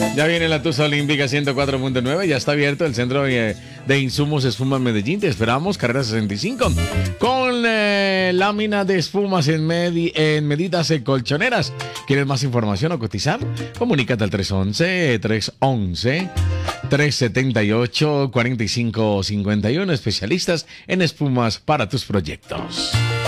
Ya viene la Tusa Olímpica 104.9, ya está abierto el Centro de Insumos Espuma Medellín. Te esperamos, carrera 65, con lámina de espumas en medidas colchoneras. ¿Quieres más información o cotizar? Comunícate al 311-378-4551, especialistas en espumas para tus proyectos.